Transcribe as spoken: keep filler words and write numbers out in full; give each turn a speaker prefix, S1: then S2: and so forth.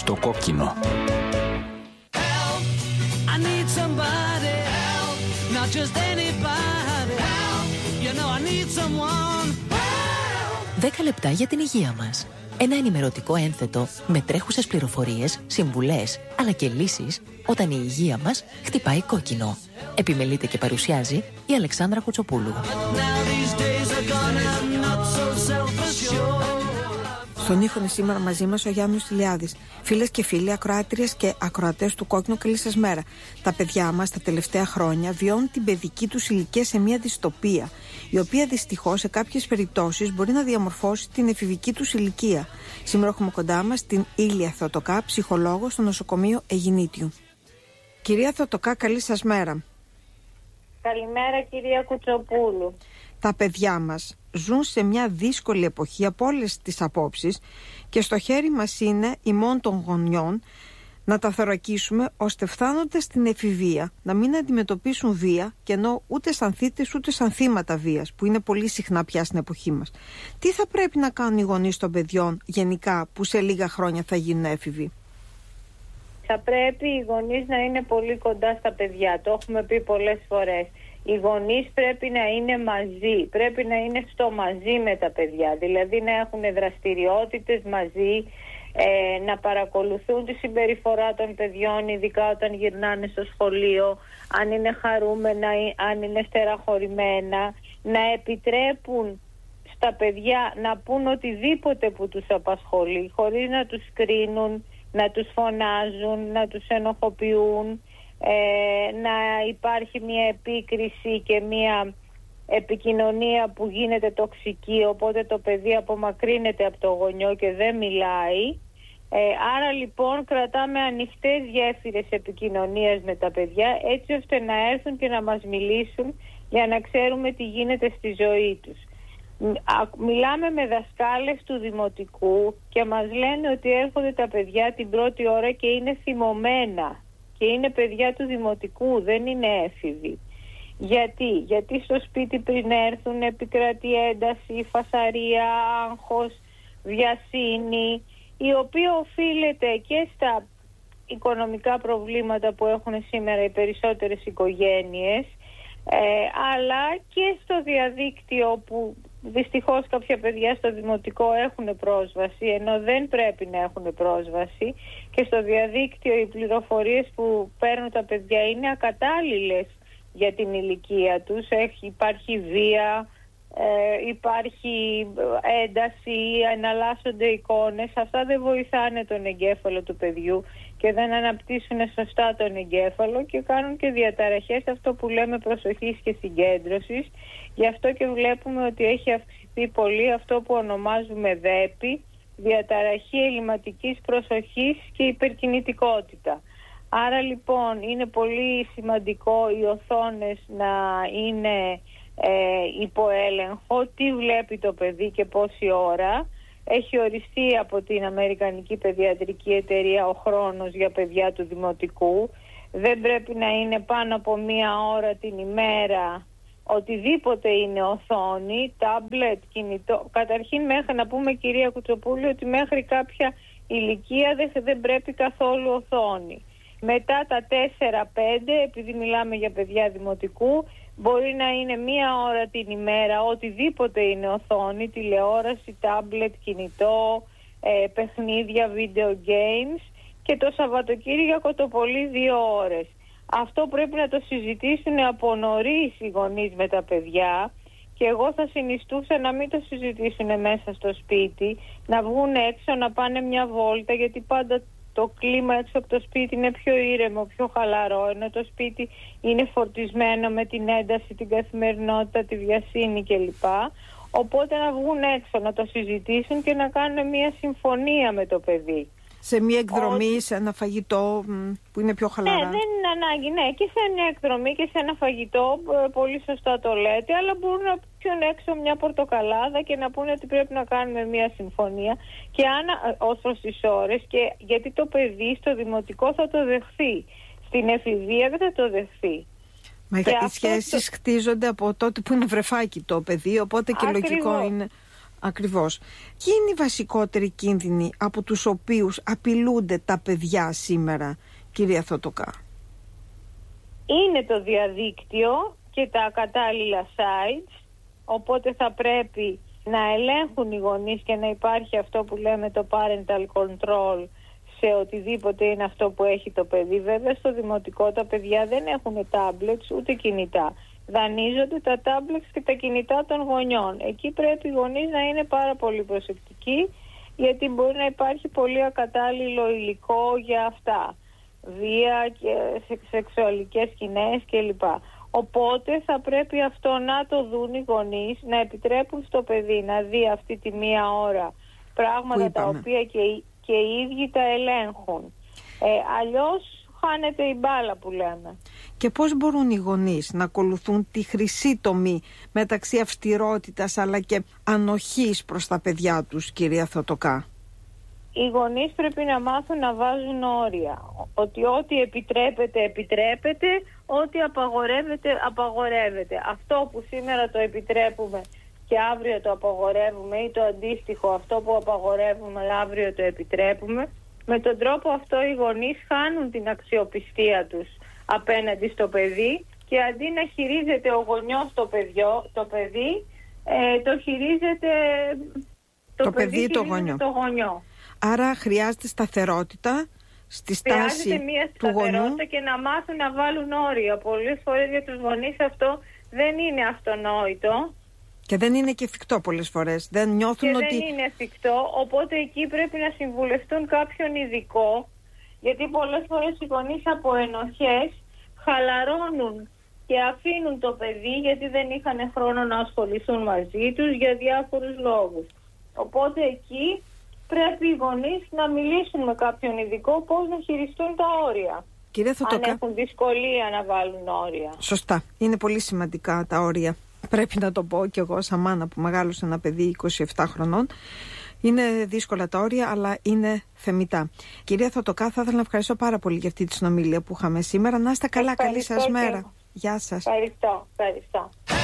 S1: το κόκκινο.
S2: Δέκα λεπτά για την υγεία μας. Ένα ενημερωτικό ένθετο με τρέχουσες πληροφορίες, συμβουλές, αλλά και λύσεις όταν η υγεία μας χτυπάει κόκκινο. Επιμελείται και παρουσιάζει η Αλεξάνδρα Κουτσοπούλου.
S3: Στον ήχο είναι σήμερα μαζί μας ο Γιάννης Τηλιάδης. Φίλες και φίλοι, ακροάτριες και ακροατές του Κόκκινου, καλή σας μέρα. Τα παιδιά μας τα τελευταία χρόνια βιώνουν την παιδική τους ηλικία σε μια δυστοπία, η οποία δυστυχώς σε κάποιες περιπτώσεις μπορεί να διαμορφώσει την εφηβική τους ηλικία. Σήμερα έχουμε κοντά μας την Ήλια Θεοτοκά, ψυχολόγο στο νοσοκομείο Αιγινήτιου. Κυρία Θεοτοκά, καλή σας μέρα.
S4: Καλημέρα, κυρία Κουτσοπούλου.
S3: Τα παιδιά μας ζουν σε μια δύσκολη εποχή από όλες τις απόψεις και στο χέρι μας είναι ημών των γονιών να τα θωρακίσουμε ώστε φτάνοντας στην εφηβεία να μην αντιμετωπίσουν βία, και ενώ ούτε σαν θύτες ούτε σαν θύματα βίας, που είναι πολύ συχνά πια στην εποχή μας. Τι θα πρέπει να κάνουν οι γονείς των παιδιών γενικά που σε λίγα χρόνια θα γίνουν έφηβοι?
S4: Θα πρέπει οι γονείς να είναι πολύ κοντά στα παιδιά, το έχουμε πει πολλές φορές. Οι γονείς πρέπει να είναι μαζί, πρέπει να είναι στο μαζί με τα παιδιά, δηλαδή να έχουν δραστηριότητες μαζί, ε, να παρακολουθούν τη συμπεριφορά των παιδιών, ειδικά όταν γυρνάνε στο σχολείο, αν είναι χαρούμενα ή αν είναι στεραχωρημένα, να επιτρέπουν στα παιδιά να πούν οτιδήποτε που τους απασχολεί, χωρίς να τους κρίνουν, να τους φωνάζουν, να τους ενοχοποιούν. Ε, να υπάρχει μια επίκριση και μια επικοινωνία που γίνεται τοξική, οπότε το παιδί απομακρύνεται από το γονιό και δεν μιλάει. Ε, άρα λοιπόν κρατάμε ανοιχτές γέφυρες επικοινωνίας με τα παιδιά, έτσι ώστε να έρθουν και να μας μιλήσουν για να ξέρουμε τι γίνεται στη ζωή τους. Μιλάμε με δασκάλες του δημοτικού και μας λένε ότι έρχονται τα παιδιά την πρώτη ώρα και είναι θυμωμένα. Και είναι παιδιά του δημοτικού, δεν είναι έφηβοι. Γιατί? Γιατί στο σπίτι πριν έρθουν επικρατεί ένταση, φασαρία, άγχος, βιασύνη, η οποία οφείλεται και στα οικονομικά προβλήματα που έχουν σήμερα οι περισσότερες οικογένειες, ε, αλλά και στο διαδίκτυο που δυστυχώς κάποια παιδιά στο δημοτικό έχουν πρόσβαση, ενώ δεν πρέπει να έχουν πρόσβαση, και στο διαδίκτυο οι πληροφορίες που παίρνουν τα παιδιά είναι ακατάλληλες για την ηλικία τους. Έχει, υπάρχει βία, ε, υπάρχει ένταση, εναλλάσσονται εικόνες. Αυτά δεν βοηθάνε τον εγκέφαλο του παιδιού και δεν αναπτύσσουν σωστά τον εγκέφαλο και κάνουν και διαταραχές, αυτό που λέμε προσοχής και συγκέντρωσης. Γι' αυτό και βλέπουμε ότι έχει αυξηθεί πολύ αυτό που ονομάζουμε ΔΕΠΗ, διαταραχή ελλειμματικής προσοχής και υπερκινητικότητα. Άρα λοιπόν είναι πολύ σημαντικό οι οθόνες να είναι ε, υπό έλεγχο, τι βλέπει το παιδί και πόση ώρα. Έχει οριστεί από την Αμερικανική Παιδιατρική Εταιρεία ο χρόνος για παιδιά του δημοτικού. Δεν πρέπει να είναι πάνω από μία ώρα την ημέρα, οτιδήποτε είναι οθόνη, τάμπλετ, κινητό. Καταρχήν, μέχρι να πούμε, κυρία Κουτσοπούλη, ότι μέχρι κάποια ηλικία δεν, δεν πρέπει καθόλου οθόνη. Μετά τα τέσσερα πέντε, επειδή μιλάμε για παιδιά δημοτικού, μπορεί να είναι μία ώρα την ημέρα, οτιδήποτε είναι οθόνη, τηλεόραση, τάμπλετ, κινητό, ε, παιχνίδια, video games, και το Σαββατοκύριακο το πολύ δύο ώρες. Αυτό πρέπει να το συζητήσουν από νωρίς οι γονείς με τα παιδιά, και εγώ θα συνιστούσα να μην το συζητήσουν μέσα στο σπίτι, να βγουν έξω, να πάνε μια βόλτα, γιατί πάντα το κλίμα έξω από το σπίτι είναι πιο ήρεμο, πιο χαλαρό, ενώ το σπίτι είναι φορτισμένο με την ένταση, την καθημερινότητα, τη βιασύνη κλπ. Οπότε να βγουν έξω, να το συζητήσουν και να κάνουν μια συμφωνία με το παιδί.
S3: Σε μια εκδρομή, Ό, σε ένα φαγητό που είναι πιο χαλαρά.
S4: Ναι, δεν είναι ανάγκη, ναι, και σε μια εκδρομή και σε ένα φαγητό, πολύ σωστά το λέτε, αλλά μπορούν να πιούν έξω μια πορτοκαλάδα και να πούνε ότι πρέπει να κάνουμε μια συμφωνία, και αν ως προς τις ώρες, και γιατί το παιδί στο δημοτικό θα το δεχθεί, στην εφηβεία δεν θα το δεχθεί.
S3: Μα οι σχέσεις το... χτίζονται από τότε που είναι βρεφάκι το παιδί, οπότε και
S4: Ακριβώς.
S3: Λογικό είναι Ακριβώς. Ποιοι είναι οι βασικότεροι κίνδυνοι από τους οποίους απειλούνται τα παιδιά σήμερα, κυρία Θωτοκά?
S4: Είναι το διαδίκτυο και τα ακατάλληλα sites, οπότε θα πρέπει να ελέγχουν οι γονείς και να υπάρχει αυτό που λέμε το parental control σε οτιδήποτε είναι αυτό που έχει το παιδί. Βέβαια στο δημοτικό τα παιδιά δεν έχουν tablets ούτε κινητά. Δανείζονται τα tablets και τα κινητά των γονιών. Εκεί πρέπει οι γονείς να είναι πάρα πολύ προσεκτικοί, γιατί μπορεί να υπάρχει πολύ ακατάλληλο υλικό για αυτά. Βία και σεξουαλικές σκηνές κλπ. Οπότε θα πρέπει αυτό να το δουν οι γονείς, να επιτρέπουν στο παιδί να δει αυτή τη μία ώρα πράγματα τα οποία και, και οι ίδιοι τα ελέγχουν. Ε, αλλιώς χάνεται η μπάλα που λέμε.
S3: Και πώς μπορούν οι γονείς να ακολουθούν τη χρυσή τομή μεταξύ αυστηρότητας αλλά και ανοχής προς τα παιδιά τους, κυρία Θωτοκά?
S4: Οι γονείς πρέπει να μάθουν να βάζουν όρια. Ότι ό,τι επιτρέπεται, επιτρέπεται, ό,τι απαγορεύεται, απαγορεύεται. Αυτό που σήμερα το επιτρέπουμε και αύριο το απαγορεύουμε, ή το αντίστοιχο, αυτό που απαγορεύουμε αύριο το επιτρέπουμε, με τον τρόπο αυτό οι γονείς χάνουν την αξιοπιστία τους απέναντι στο παιδί και αντί να χειρίζεται ο γονιός το, παιδιό, το παιδί, ε, το χειρίζεται το,
S3: το
S4: παιδί,
S3: παιδί το
S4: γονιό. το γονιό.
S3: Άρα χρειάζεται σταθερότητα στη στάση
S4: μια
S3: του γονιού
S4: και να μάθουν να βάλουν όρια. Πολλές φορές για τους γονείς αυτό δεν είναι αυτονόητο.
S3: Και δεν είναι και εφικτό πολλές φορές. Δεν νιώθουν
S4: και
S3: ότι...
S4: δεν είναι εφικτό, οπότε εκεί πρέπει να συμβουλευτούν κάποιον ειδικό, γιατί πολλές φορές οι γονείς από ενοχές χαλαρώνουν και αφήνουν το παιδί γιατί δεν είχαν χρόνο να ασχοληθούν μαζί τους για διάφορους λόγους. Οπότε εκεί πρέπει οι γονείς να μιλήσουν με κάποιον ειδικό πώς να χειριστούν τα όρια.
S3: Κυρία Θωτοκά,
S4: αν έχουν δυσκολία να βάλουν όρια.
S3: Σωστά. Είναι πολύ σημαντικά τα όρια. Πρέπει να το πω κι εγώ σαν μάνα που μεγάλωσε ένα παιδί είκοσι επτά χρονών. Είναι δύσκολα τα όρια, αλλά είναι θεμιτά. Κυρία Θωτοκά, θα ήθελα να ευχαριστώ πάρα πολύ για αυτή τη συνομιλία που είχαμε σήμερα. Να είστε καλά, καλή σας μέρα. Γεια σας.
S4: Ευχαριστώ, ευχαριστώ.